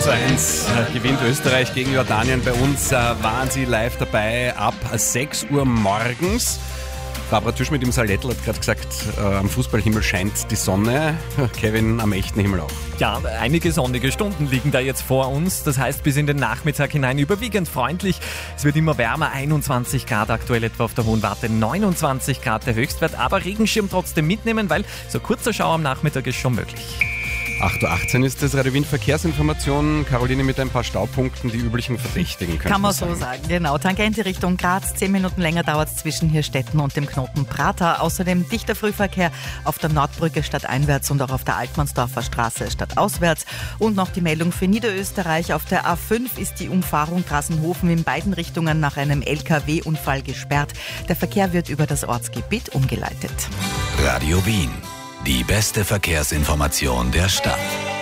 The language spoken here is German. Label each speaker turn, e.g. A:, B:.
A: 0:1 gewinnt Österreich gegen Jordanien. Bei uns waren sie live dabei ab 6 Uhr morgens. Barbara Tüsch mit dem Salettel hat gerade gesagt, am Fußballhimmel scheint die Sonne. Kevin, am echten Himmel auch.
B: Ja, einige sonnige Stunden liegen da jetzt vor uns. Das heißt, bis in den Nachmittag hinein überwiegend freundlich. Es wird immer wärmer, 21 Grad aktuell etwa auf der Hohen Warte, 29 Grad der Höchstwert. Aber Regenschirm trotzdem mitnehmen, weil so kurzer Schauer am Nachmittag ist schon möglich.
A: 8:18 Uhr ist das Radio Wien Verkehrsinformation. Caroline mit ein paar Staupunkten, die üblichen Verdächtigen.
C: Kann man so sagen, genau. Tangente Richtung Graz, 10 Minuten länger dauert es zwischen Hirstetten und dem Knoten Prater. Außerdem dichter Frühverkehr auf der Nordbrücke stadteinwärts und auch auf der Altmannsdorfer Straße stadtauswärts. Und noch die Meldung für Niederösterreich. Auf der A5 ist die Umfahrung Grassenhofen in beiden Richtungen nach einem LKW-Unfall gesperrt. Der Verkehr wird über das Ortsgebiet umgeleitet.
D: Radio Wien. Die beste Verkehrsinformation der Stadt.